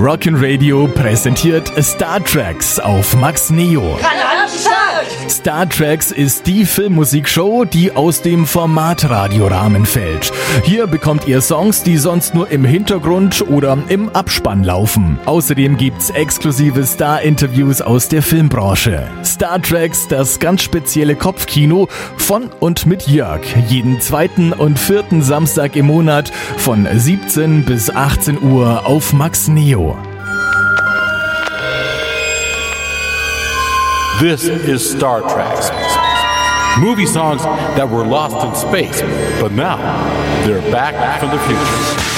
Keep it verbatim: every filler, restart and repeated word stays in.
Rockin' Radio präsentiert Star Tracks auf Max Neo. Star Tracks ist die Filmmusikshow, die aus dem Formatradiorahmen fällt. Hier bekommt ihr Songs, die sonst nur im Hintergrund oder im Abspann laufen. Außerdem gibt's exklusive Star-Interviews aus der Filmbranche. Star Tracks, das ganz spezielle Kopfkino von und mit Jörg. Jeden zweiten und vierten Samstag im Monat von siebzehn bis achtzehn Uhr auf Max Neo. This is Star Trek. Movie songs that were lost in space, but now they're back from the future.